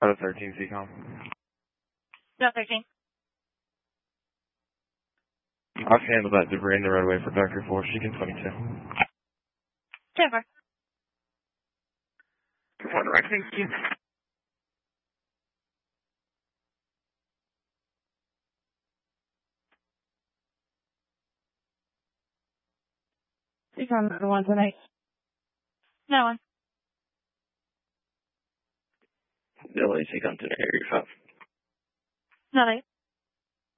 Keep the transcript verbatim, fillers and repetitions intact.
Out of thirteen, C COM. No, thirteen. I've handled that debris in the roadway for Doctor four, she can twenty-two. Jennifer. One right, thank you. C COM number one tonight. No one. Billy, C COM to area five. No, eight.